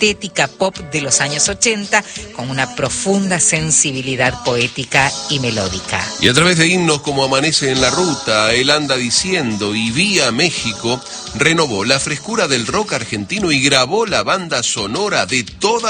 estética pop de los años 80 con una profunda sensibilidad poética y melódica. Y a través de himnos como Amanece en la Ruta, Él anda diciendo y Vía México, renovó la frescura del rock argentino y grabó la banda sonora de toda